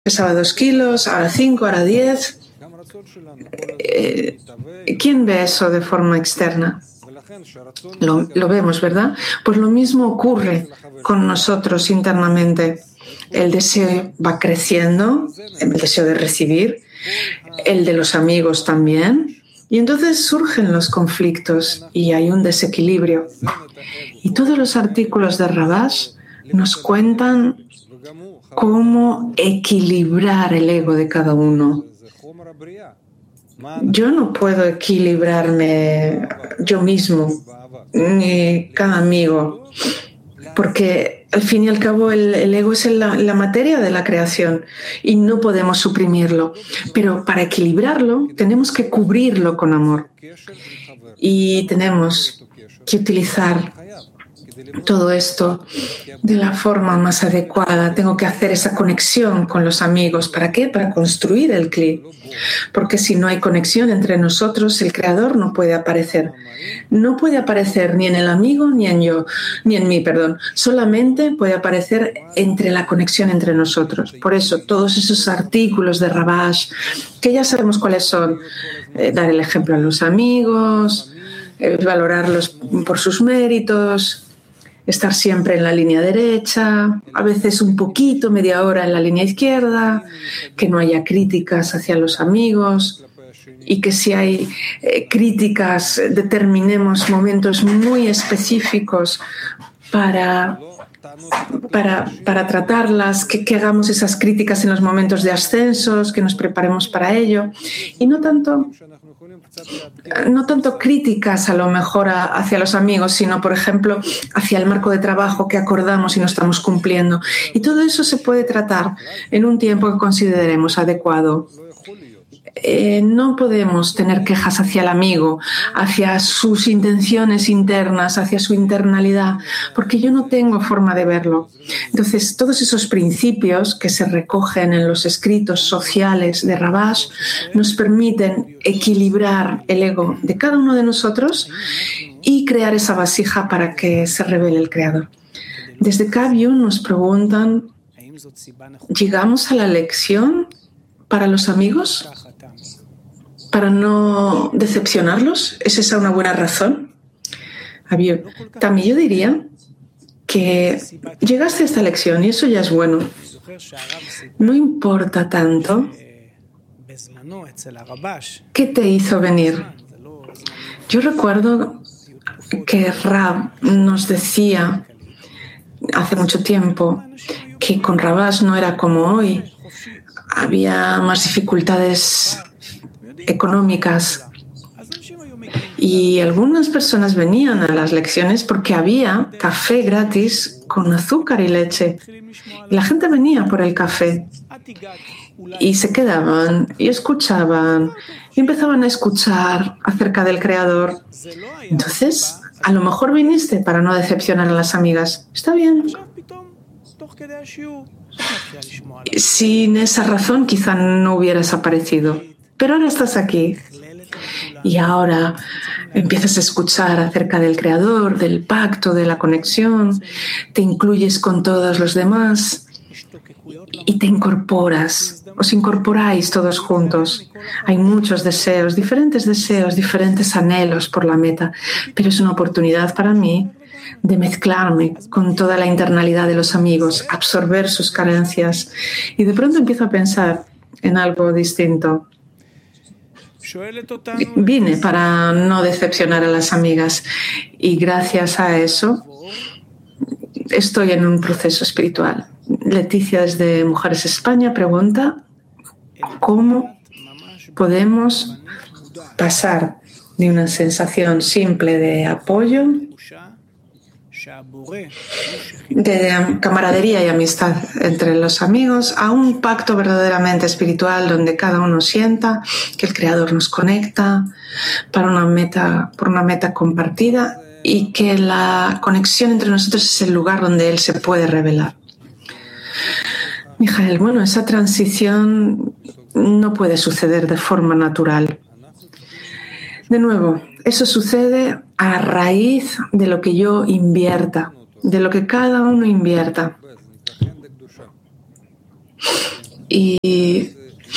pesaba 2 kilos, ahora 5, ahora 10. ¿Quién ve eso de forma externa? Lo vemos, ¿verdad? Pues lo mismo ocurre con nosotros internamente. El deseo va creciendo, el deseo de recibir, el de los amigos también. Y entonces surgen los conflictos y hay un desequilibrio. Y todos los artículos de Rabash nos cuentan cómo equilibrar el ego de cada uno. Yo no puedo equilibrarme yo mismo, ni cada amigo, porque al fin y al cabo el ego es la materia de la creación y no podemos suprimirlo. Pero para equilibrarlo tenemos que cubrirlo con amor y tenemos que utilizar todo esto de la forma más adecuada. Tengo que hacer esa conexión con los amigos. ¿Para qué? Para construir el Kli. Porque si no hay conexión entre nosotros, el creador no puede aparecer. No puede aparecer ni en el amigo ni en mí. Solamente puede aparecer entre la conexión entre nosotros. Por eso, todos esos artículos de Rabash, que ya sabemos cuáles son, dar el ejemplo a los amigos, valorarlos por sus méritos, estar siempre en la línea derecha, a veces un poquito, media hora en la línea izquierda, que no haya críticas hacia los amigos y que si hay críticas determinemos momentos muy específicos para tratarlas, que hagamos esas críticas en los momentos de ascensos, que nos preparemos para ello y no tanto críticas a lo mejor hacia los amigos, sino, por ejemplo, hacia el marco de trabajo que acordamos y no estamos cumpliendo. Y todo eso se puede tratar en un tiempo que consideremos adecuado. No podemos tener quejas hacia el amigo, hacia sus intenciones internas, hacia su internalidad, porque yo no tengo forma de verlo. Entonces, todos esos principios que se recogen en los escritos sociales de Rabash nos permiten equilibrar el ego de cada uno de nosotros y crear esa vasija para que se revele el Creador. Desde Kaviu nos preguntan, ¿llegamos a la lección para los amigos? ¿Para no decepcionarlos? ¿Es esa una buena razón? También yo diría que llegaste a esta lección y eso ya es bueno. No importa tanto qué te hizo venir. Yo recuerdo que Rab nos decía hace mucho tiempo que con Rabash no era como hoy. Había más dificultades económicas y algunas personas venían a las lecciones porque había café gratis con azúcar y leche. Y la gente venía por el café y se quedaban y escuchaban y empezaban a escuchar acerca del Creador. Entonces, a lo mejor viniste para no decepcionar a las amigas. Está bien. Sin esa razón quizá no hubieras aparecido, pero ahora estás aquí y ahora empiezas a escuchar acerca del Creador, del pacto, de la conexión, te incluyes con todos los demás y te incorporas, os incorporáis todos juntos. Hay muchos deseos, diferentes anhelos por la meta, pero es una oportunidad para mí de mezclarme con toda la internalidad de los amigos, absorber sus carencias y de pronto empiezo a pensar en algo distinto. Vine para no decepcionar a las amigas y gracias a eso estoy en un proceso espiritual. Leticia desde Mujeres España pregunta ¿cómo podemos pasar de una sensación simple de apoyo, de camaradería y amistad entre los amigos a un pacto verdaderamente espiritual donde cada uno sienta que el Creador nos conecta por una meta compartida y que la conexión entre nosotros es el lugar donde Él se puede revelar? Mijael, bueno, esa transición no puede suceder de forma natural. De nuevo, eso sucede a raíz de lo que yo invierta, de lo que cada uno invierta. Y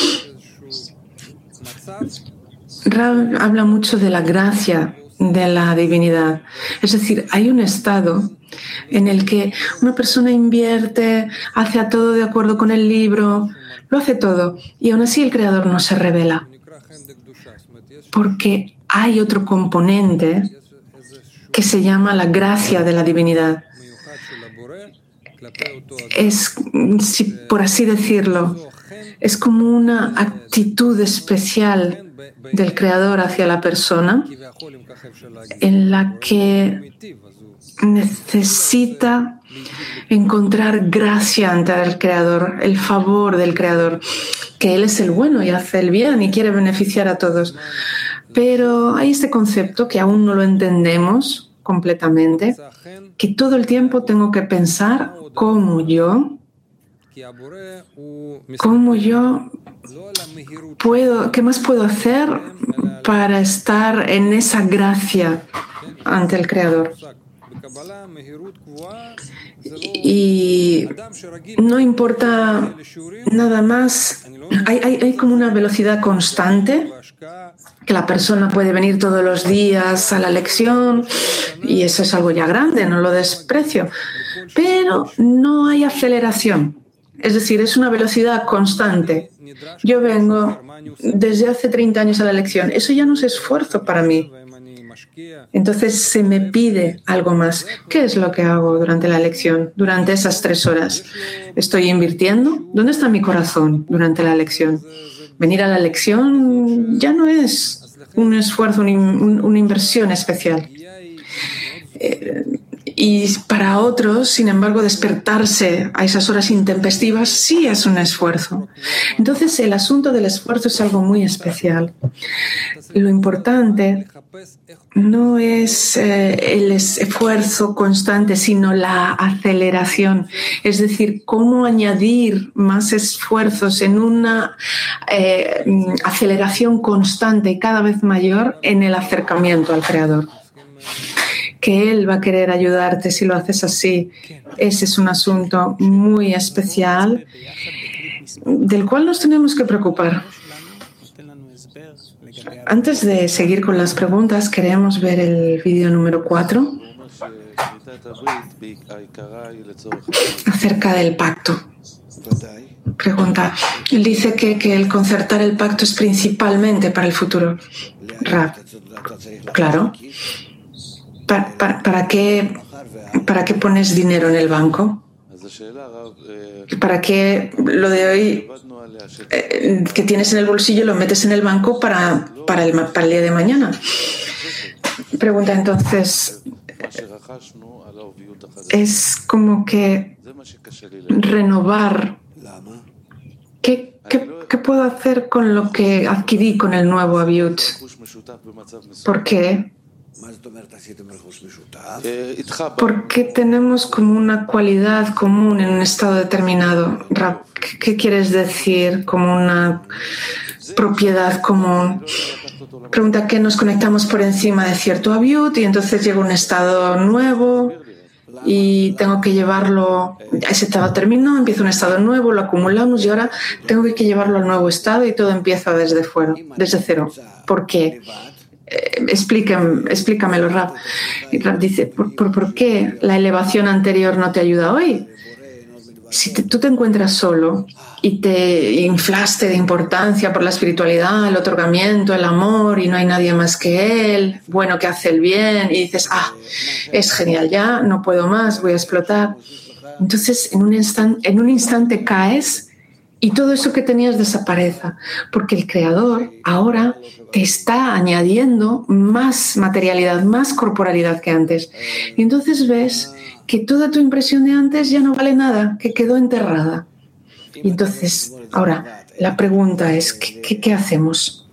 Rav habla mucho de la gracia de la divinidad. Es decir, hay un estado en el que una persona invierte, hace a todo de acuerdo con el libro, lo hace todo, y aún así el Creador no se revela. Porque hay otro componente que se llama la gracia de la divinidad. Es, por así decirlo, es como una actitud especial del Creador hacia la persona en la que necesita encontrar gracia ante el Creador, el favor del Creador, que Él es el bueno y hace el bien y quiere beneficiar a todos. Pero hay este concepto que aún no lo entendemos completamente, que todo el tiempo tengo que pensar cómo yo puedo, qué más puedo hacer para estar en esa gracia ante el Creador. Y no importa nada más, hay como una velocidad constante, que la persona puede venir todos los días a la lección y eso es algo ya grande, no lo desprecio, pero no hay aceleración. Es decir, es una velocidad constante. Yo vengo desde hace 30 años a la lección. Eso ya no es esfuerzo para mí. Entonces se me pide algo más. ¿Qué es lo que hago durante la lección, durante esas 3 horas? ¿Estoy invirtiendo? ¿Dónde está mi corazón durante la lección? Venir a la lección ya no es un esfuerzo, una inversión especial. Y para otros, sin embargo, despertarse a esas horas intempestivas sí es un esfuerzo. Entonces, el asunto del esfuerzo es algo muy especial. Lo importante no es el esfuerzo constante, sino la aceleración. Es decir, cómo añadir más esfuerzos en una aceleración constante y cada vez mayor en el acercamiento al Creador. Que Él va a querer ayudarte si lo haces así. Ese es un asunto muy especial del cual nos tenemos que preocupar. Antes de seguir con las preguntas, queremos ver el vídeo número 4 acerca del pacto. Pregunta. Él dice que el concertar el pacto es principalmente para el futuro. Rav. Claro. ¿Para qué pones dinero en el banco? ¿Para qué lo de hoy que tienes en el bolsillo lo metes en el banco para el día de mañana? Pregunta entonces, es como que renovar. ¿Qué puedo hacer con lo que adquirí con el nuevo Aviut? ¿Por qué? Porque tenemos como una cualidad común en un estado determinado. ¿Qué quieres decir como una propiedad común? Pregunta que nos conectamos por encima de cierto Aviut y entonces llega un estado nuevo y tengo que llevarlo, ese estado terminó, empieza un estado nuevo, lo acumulamos y ahora tengo que llevarlo al nuevo estado y todo empieza desde cero. ¿Por qué? Explícamelo, Rav. Y Rav dice, ¿por qué la elevación anterior no te ayuda hoy? Si tú te encuentras solo y te inflaste de importancia por la espiritualidad, el otorgamiento, el amor y no hay nadie más que Él, bueno, que hace el bien y dices, es genial, ya no puedo más, voy a explotar. Entonces, en un instante caes y todo eso que tenías desaparece, porque el Creador ahora te está añadiendo más materialidad, más corporalidad que antes. Y entonces ves que toda tu impresión de antes ya no vale nada, que quedó enterrada. Y entonces, ahora, la pregunta es, ¿qué hacemos?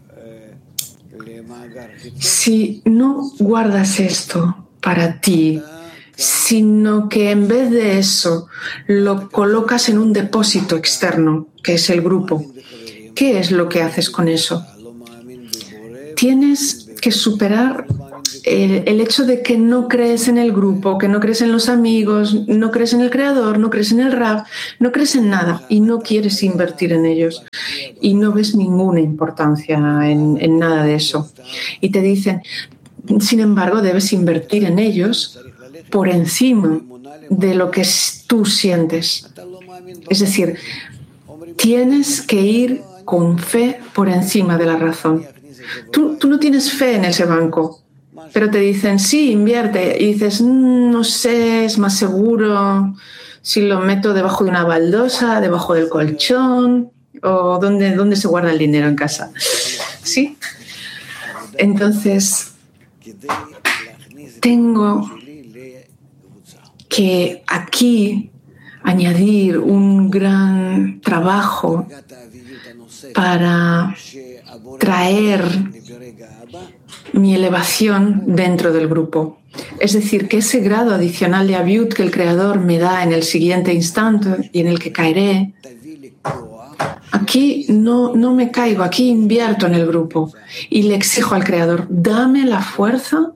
Si no guardas esto para ti, sino que en vez de eso lo colocas en un depósito externo, que es el grupo, ¿qué es lo que haces con eso? Tienes que superar el hecho de que no crees en el grupo, que no crees en los amigos, no crees en el creador, no crees en el Rab, no crees en nada y no quieres invertir en ellos y no ves ninguna importancia en nada de eso. Y te dicen, sin embargo, debes invertir en ellos por encima de lo que tú sientes. Es decir, tienes que ir con fe por encima de la razón. Tú no tienes fe en ese banco, pero te dicen, sí, invierte. Y dices, no sé, es más seguro si lo meto debajo de una baldosa, debajo del colchón, o dónde se guarda el dinero en casa. ¿Sí? Entonces, tengo que aquí añadir un gran trabajo para traer mi elevación dentro del grupo. Es decir, que ese grado adicional de aviut que el Creador me da en el siguiente instante y en el que caeré, aquí no me caigo, aquí invierto en el grupo y le exijo al Creador, dame la fuerza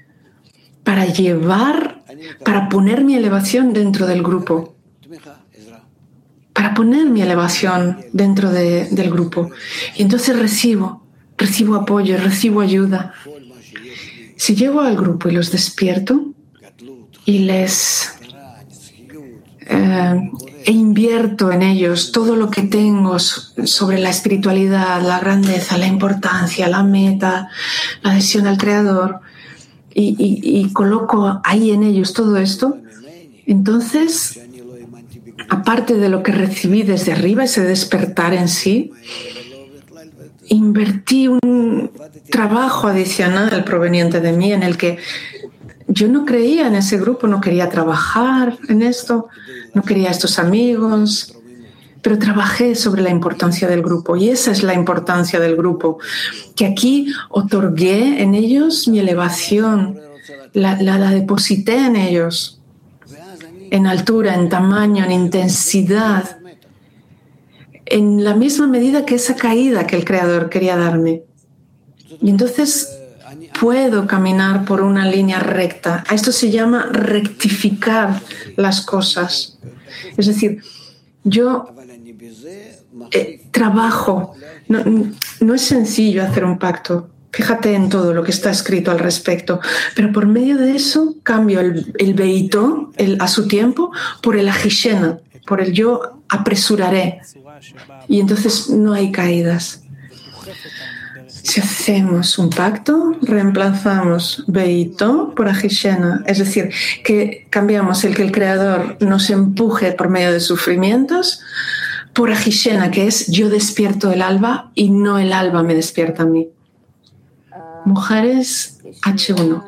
para poner mi elevación dentro del grupo. Para poner mi elevación dentro del grupo. Y entonces recibo apoyo, recibo ayuda. Si llego al grupo y los despierto y e invierto en ellos todo lo que tengo sobre la espiritualidad, la grandeza, la importancia, la meta, la adhesión al Creador, y coloco ahí en ellos todo esto, entonces, aparte de lo que recibí desde arriba, ese despertar en sí, invertí un trabajo adicional proveniente de mí en el que yo no creía en ese grupo, no quería trabajar en esto, no quería estos amigos, pero trabajé sobre la importancia del grupo y esa es la importancia del grupo, que aquí otorgué en ellos mi elevación, la deposité en ellos, en altura, en tamaño, en intensidad, en la misma medida que esa caída que el Creador quería darme. Y entonces puedo caminar por una línea recta. A esto se llama rectificar las cosas. Es decir, yo trabajo. No es sencillo hacer un pacto. Fíjate en todo lo que está escrito al respecto. Pero por medio de eso cambio el beito a su tiempo por el ajishena, por el yo apresuraré. Y entonces no hay caídas. Si hacemos un pacto, reemplazamos beito por ajishena. Es decir, que cambiamos el que el Creador nos empuje por medio de sufrimientos por ajishena, que es yo despierto el alba y no el alba me despierta a mí. Mujeres H1.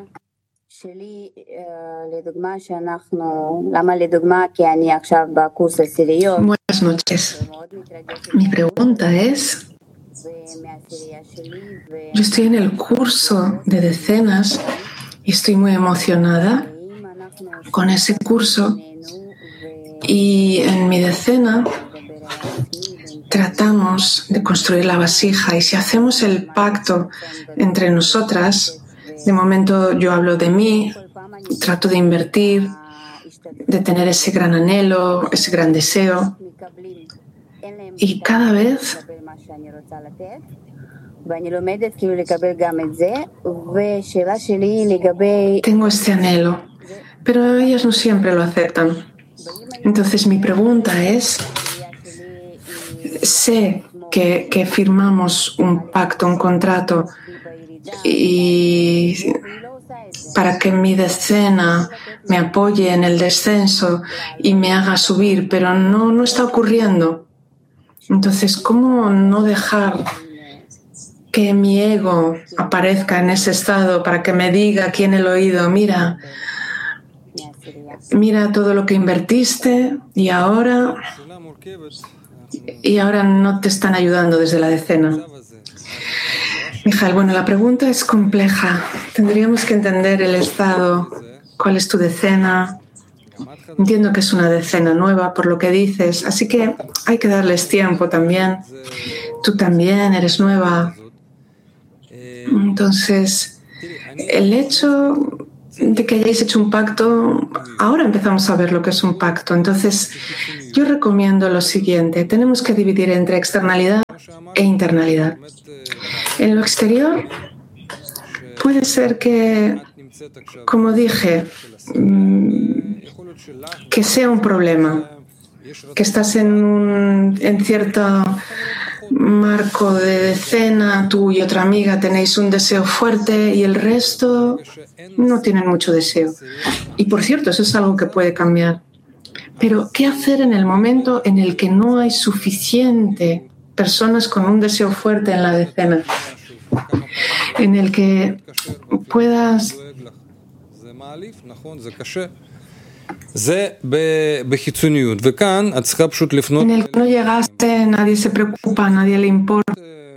Buenas noches. Mi pregunta es, yo estoy en el curso de decenas y estoy muy emocionada con ese curso y en mi decena tratamos de construir la vasija y si hacemos el pacto entre nosotras, de momento yo hablo de mí, trato de invertir, de tener ese gran anhelo, ese gran deseo y cada vez tengo este anhelo, pero ellas no siempre lo aceptan. Entonces mi pregunta es, sé que firmamos un pacto, un contrato, y para que mi decena me apoye en el descenso y me haga subir, pero no está ocurriendo. Entonces, ¿cómo no dejar que mi ego aparezca en ese estado para que me diga aquí en el oído, mira todo lo que invertiste y ahora no te están ayudando desde la decena? Mijael, bueno, la pregunta es compleja. Tendríamos que entender el estado, cuál es tu decena. Entiendo que es una decena nueva por lo que dices, así que hay que darles tiempo también. Tú también eres nueva. Entonces, El hecho de que hayáis hecho un pacto, ahora empezamos a ver lo que es un pacto. Entonces, yo recomiendo lo siguiente. Tenemos que dividir entre externalidad e internalidad. En lo exterior, puede ser que, como dije, que sea un problema, que estás en cierto marco de decena, tú y otra amiga tenéis un deseo fuerte y el resto no tienen mucho deseo. Y por cierto, eso es algo que puede cambiar. Pero, ¿qué hacer en el momento en el que no hay suficiente personas con un deseo fuerte en la decena? En el que puedas... En el que no llegaste, nadie se preocupa, nadie le importa.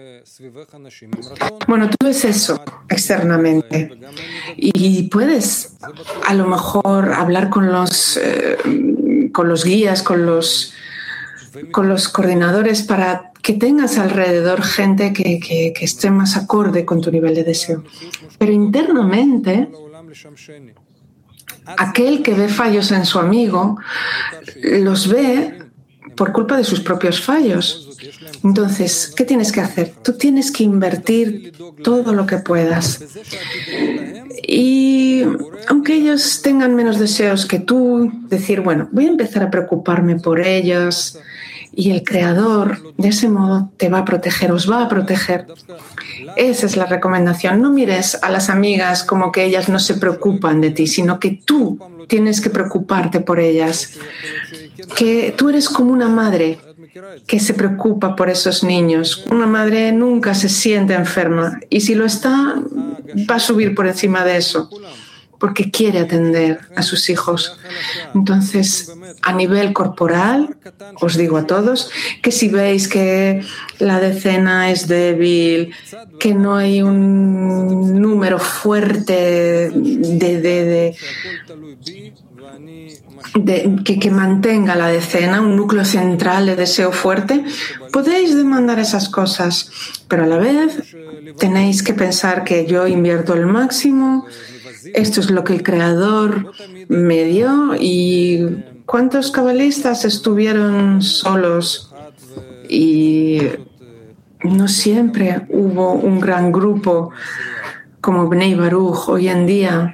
Bueno, tú ves eso externamente y puedes a lo mejor hablar con los guías, con los coordinadores para que tengas alrededor gente que esté más acorde con tu nivel de deseo. Pero internamente, aquel que ve fallos en su amigo los ve por culpa de sus propios fallos. Entonces, ¿qué tienes que hacer? Tú tienes que invertir todo lo que puedas. Y aunque ellos tengan menos deseos que tú, decir, bueno, voy a empezar a preocuparme por ellos y el Creador, de ese modo, te va a proteger, os va a proteger. Esa es la recomendación. No mires a las amigas como que ellas no se preocupan de ti, sino que tú tienes que preocuparte por ellas. Que tú eres como una madre que se preocupa por esos niños. Una madre nunca se siente enferma y si lo está, va a subir por encima de eso porque quiere atender a sus hijos. Entonces, a nivel corporal, os digo a todos que si veis que la decena es débil, que no hay un número fuerte que mantenga la decena, un núcleo central de deseo fuerte, podéis demandar esas cosas, pero a la vez tenéis que pensar que yo invierto el máximo, esto es lo que el Creador me dio y ¿cuántos cabalistas estuvieron solos? Y no siempre hubo un gran grupo como Bnei Baruch hoy en día.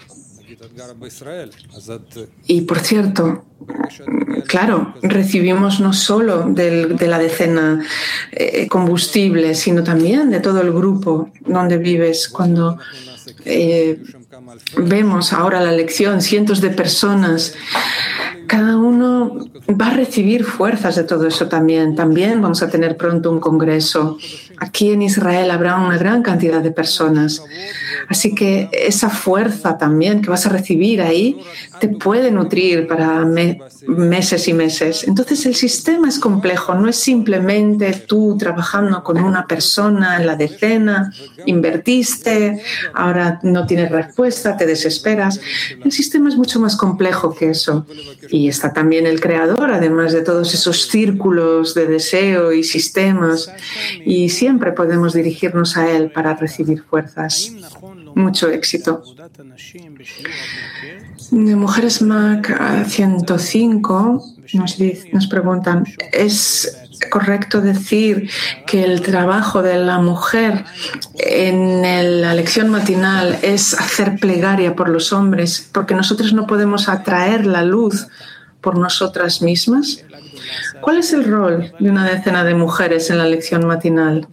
Y por cierto, claro, recibimos no solo de la decena combustible, sino también de todo el grupo donde vives. Cuando vemos ahora la lección, cientos de personas, cada uno va a recibir fuerzas de todo eso también. También vamos a tener pronto un congreso. Aquí en Israel habrá una gran cantidad de personas. Así que esa fuerza también que vas a recibir ahí te puede nutrir para meses y meses. Entonces el sistema es complejo, no es simplemente tú trabajando con una persona en la decena, invertiste, ahora no tienes respuesta, te desesperas. El sistema es mucho más complejo que eso. Y está también el Creador, además de todos esos círculos de deseo y sistemas. Y siempre podemos dirigirnos a Él para recibir fuerzas. Mucho éxito. De Mujeres Mac 105 nos preguntan, ¿es correcto decir que el trabajo de la mujer en la lección matinal es hacer plegaria por los hombres porque nosotros no podemos atraer la luz por nosotras mismas? ¿Cuál es el rol de una decena de mujeres en la lección matinal?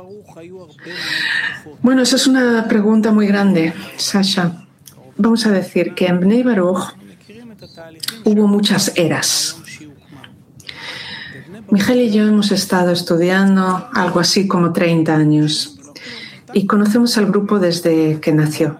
Bueno, esa es una pregunta muy grande, Sasha. Vamos a decir que en Bnei Baruch hubo muchas eras. Miguel y yo hemos estado estudiando algo así como 30 años y conocemos al grupo desde que nació.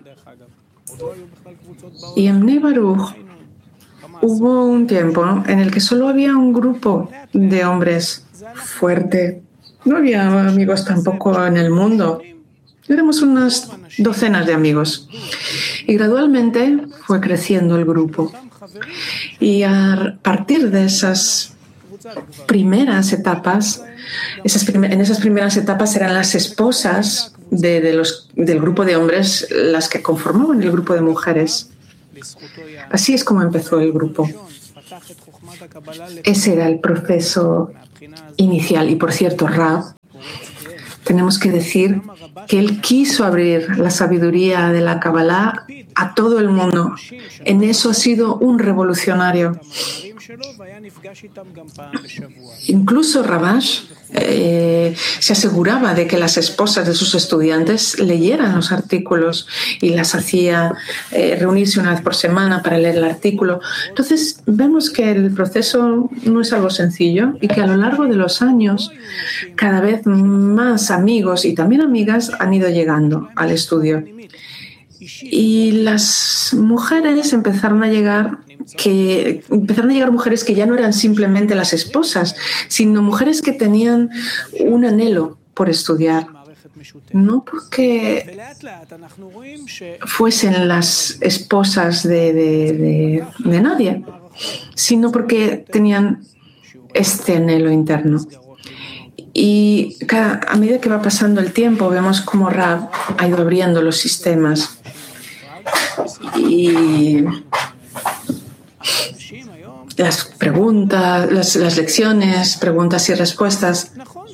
Y en Bnei Baruch hubo un tiempo en el que solo había un grupo de hombres fuerte. No había amigos tampoco en el mundo. Éramos unas docenas de amigos. Y gradualmente fue creciendo el grupo. Y a partir de esas primeras etapas En esas primeras etapas eran las esposas del grupo de hombres las que conformaban el grupo de mujeres. Así es como empezó el grupo. Ese era el proceso inicial. Y por cierto, Rab, tenemos que decir que él quiso abrir la sabiduría de la Kabbalah a todo el mundo. En eso ha sido un revolucionario. Incluso Rabash se aseguraba de que las esposas de sus estudiantes leyeran los artículos y las hacía reunirse una vez por semana para leer el artículo. Entonces vemos que el proceso no es algo sencillo y que a lo largo de los años cada vez más amigos y también amigas han ido llegando al estudio. Y las mujeres empezaron a llegar mujeres que ya no eran simplemente las esposas, sino mujeres que tenían un anhelo por estudiar. No porque fuesen las esposas de nadie, sino porque tenían este anhelo interno. Y a medida que va pasando el tiempo, vemos cómo Rab ha ido abriendo los sistemas. Y las preguntas, las lecciones, preguntas y respuestas.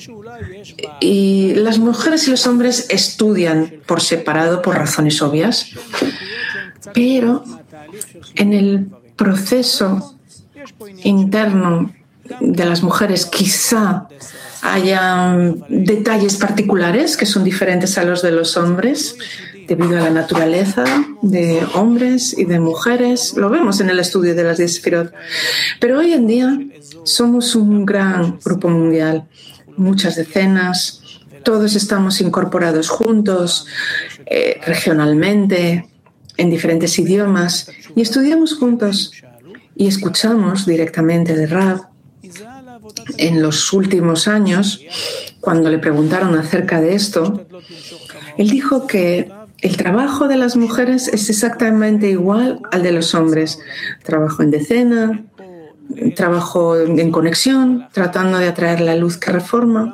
Y las mujeres y los hombres estudian por separado por razones obvias, pero en el proceso interno de las mujeres quizá haya detalles particulares que son diferentes a los de los hombres debido a la naturaleza de hombres y de mujeres. Lo vemos en el estudio de las 10 Sefirot. Pero hoy en día somos un gran grupo mundial, muchas decenas, todos estamos incorporados juntos, regionalmente, en diferentes idiomas, y estudiamos juntos y escuchamos directamente de Rab. En los últimos años, cuando le preguntaron acerca de esto, él dijo que el trabajo de las mujeres es exactamente igual al de los hombres. Trabajo en decena, trabajo en conexión, tratando de atraer la luz que reforma.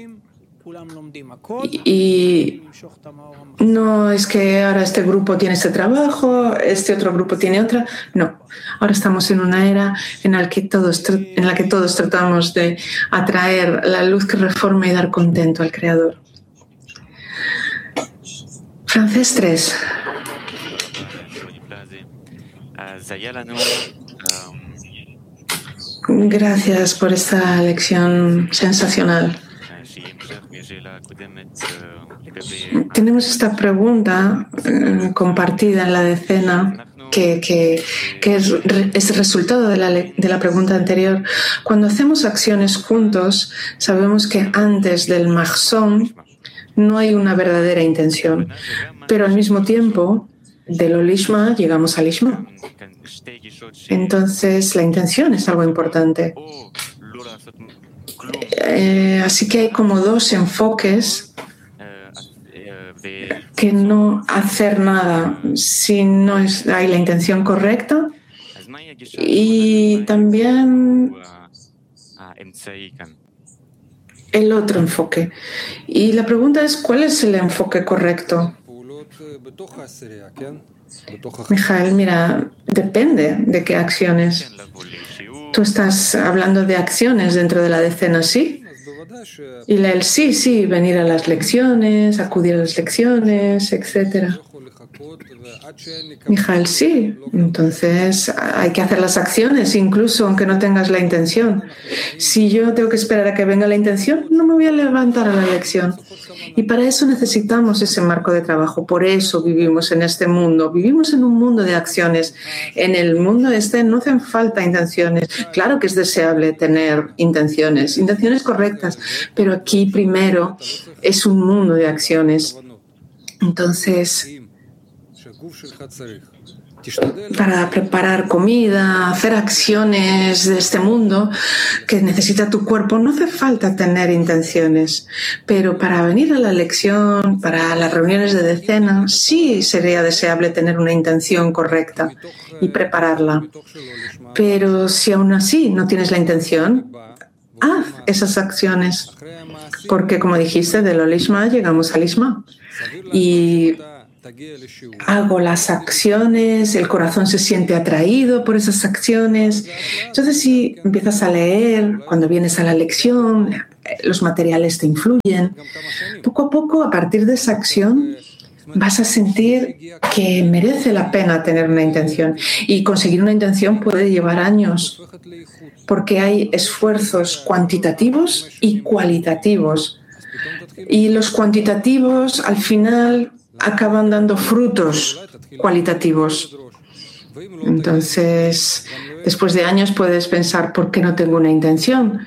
Y no es que ahora este grupo tiene este trabajo, este otro grupo tiene otra. No, ahora estamos en una era en la que todos tratamos de atraer la luz que reforma y dar contento al Creador. Francés 3. Gracias por esta lección sensacional. Tenemos esta pregunta compartida en la decena que es resultado de la pregunta anterior. Cuando hacemos acciones juntos, sabemos que antes del mahzón no hay una verdadera intención, pero al mismo tiempo, de lo lishma llegamos al lishma. Entonces, la intención es algo importante. Así que hay como dos enfoques que no hacer nada si no hay la intención correcta, y también el otro enfoque. Y la pregunta es, ¿cuál es el enfoque correcto? Mijael, mira, depende de qué acciones. Tú estás hablando de acciones dentro de la decena, ¿sí? Y el sí, venir a las lecciones, acudir a las lecciones, etc. Mijael, sí. Entonces hay que hacer las acciones, incluso aunque no tengas la intención. Si yo tengo que esperar a que venga la intención, no me voy a levantar a la lección. Y para eso necesitamos ese marco de trabajo. Por eso vivimos en este mundo. Vivimos en un mundo de acciones. En el mundo no hacen falta intenciones. Claro que es deseable tener intenciones correctas, pero aquí primero es un mundo de acciones. Entonces, para preparar comida, hacer acciones de este mundo que necesita tu cuerpo, no hace falta tener intenciones. Pero para venir a la lección, para las reuniones de decena, sí sería deseable tener una intención correcta y prepararla. Pero si aún así no tienes la intención, haz esas acciones, porque como dijiste, del Olishma llegamos al Ishma. Y hago las acciones, el corazón se siente atraído por esas acciones. Entonces, si empiezas a leer, cuando vienes a la lección, los materiales te influyen. Poco a poco, a partir de esa acción, vas a sentir que merece la pena tener una intención. Y conseguir una intención puede llevar años, porque hay esfuerzos cuantitativos y cualitativos. Y los cuantitativos, al final, acaban dando frutos cualitativos. Entonces, después de años puedes pensar, ¿por qué no tengo una intención?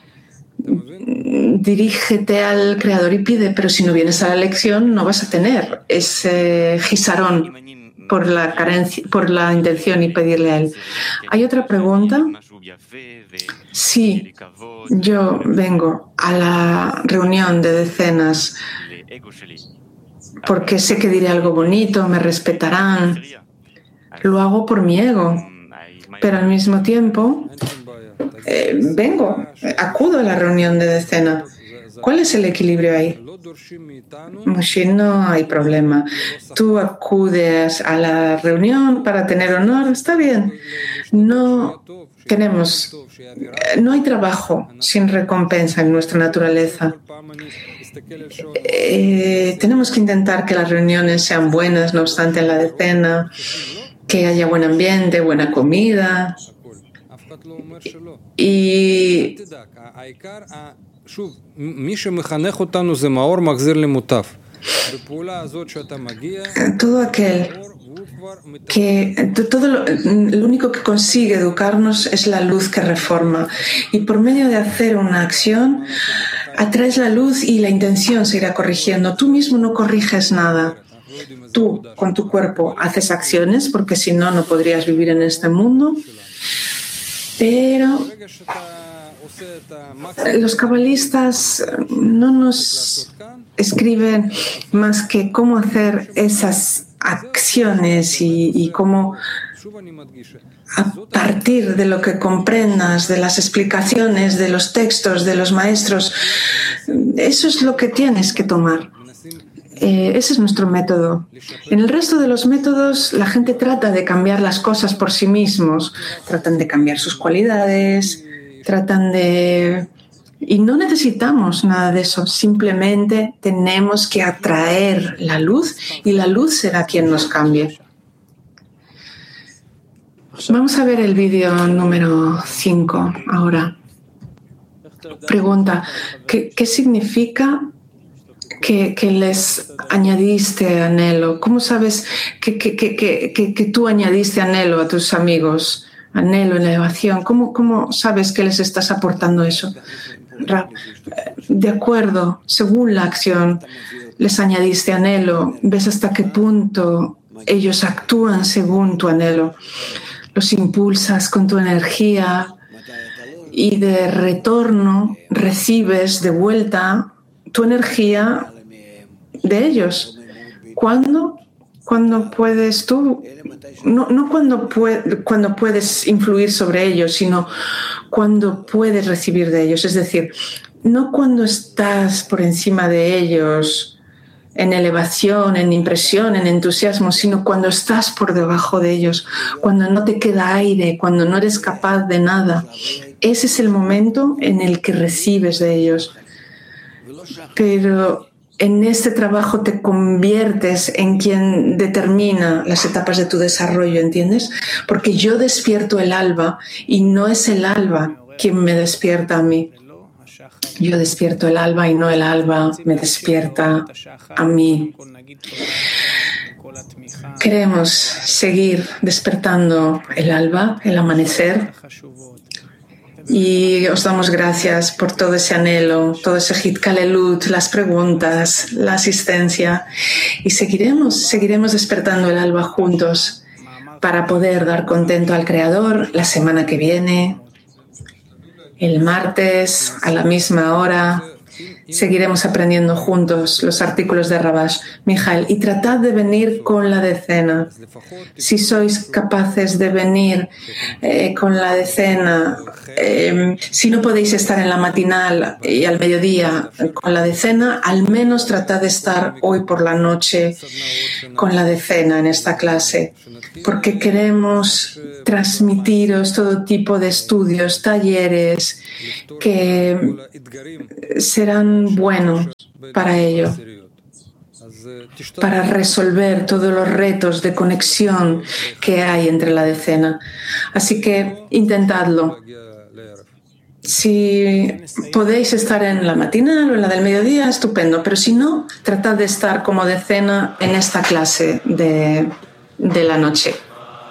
Dirígete al Creador y pide, pero si no vienes a la lección no vas a tener ese gisarón por la carencia, por la intención y pedirle a Él. ¿Hay otra pregunta? Sí, yo vengo a la reunión de decenas porque sé que diré algo bonito, me respetarán. Lo hago por mi ego, pero al mismo tiempo acudo a la reunión de decena. ¿Cuál es el equilibrio ahí? Moshe, no hay problema. Tú acudes a la reunión para tener honor, está bien. No hay trabajo sin recompensa en nuestra naturaleza. Tenemos que intentar que las reuniones sean buenas, no obstante en la decena, que haya buen ambiente, buena comida. Y todo aquel que lo único que consigue educarnos es la luz que reforma, y por medio de hacer una acción atraes la luz y la intención se irá corrigiendo. Tú mismo no corriges nada. Tú con tu cuerpo haces acciones porque si no, no podrías vivir en este mundo. Pero los cabalistas no nos escriben más que cómo hacer esas acciones y cómo, a partir de lo que comprendas, de las explicaciones, de los textos, de los maestros, eso es lo que tienes que tomar. Ese es nuestro método. En el resto de los métodos, la gente trata de cambiar las cosas por sí mismos, tratan de cambiar sus cualidades, y no necesitamos nada de eso, simplemente tenemos que atraer la luz y la luz será quien nos cambie. Vamos a ver el vídeo número 5 ahora. Pregunta, ¿qué significa que les añadiste anhelo? ¿Cómo sabes que tú añadiste anhelo a tus amigos? Anhelo, elevación. ¿Cómo sabes que les estás aportando eso? De acuerdo, según la acción, les añadiste anhelo. ¿Ves hasta qué punto ellos actúan según tu anhelo? Los impulsas con tu energía y de retorno recibes de vuelta tu energía de ellos. ¿Cuándo puedes tú? No cuando puedes influir sobre ellos, sino cuando puedes recibir de ellos. Es decir, no cuando estás por encima de ellos en elevación, en impresión, en entusiasmo, sino cuando estás por debajo de ellos, cuando no te queda aire, cuando no eres capaz de nada. Ese es el momento en el que recibes de ellos. Pero en este trabajo te conviertes en quien determina las etapas de tu desarrollo, ¿entiendes? Porque yo despierto el alba y no es el alba quien me despierta a mí. Yo despierto el alba y no el alba me despierta a mí. Queremos seguir despertando el alba, el amanecer. Y os damos gracias por todo ese anhelo, todo ese hitkalelut, las preguntas, la asistencia. Y seguiremos despertando el alba juntos para poder dar contento al Creador la semana que viene, el martes a la misma hora, Seguiremos aprendiendo juntos los artículos de Rabash. Mijael, y tratad de venir con la decena. Si sois capaces de venir con la decena, si no podéis estar en la matinal y al mediodía con la decena, al menos tratad de estar hoy por la noche con la decena en esta clase, porque queremos transmitiros todo tipo de estudios, talleres que serán buenos para ello, para resolver todos los retos de conexión que hay entre la decena. Así que intentadlo. Si podéis estar en la matinal o en la del mediodía, estupendo, pero si no, tratad de estar como decena en esta clase de la noche.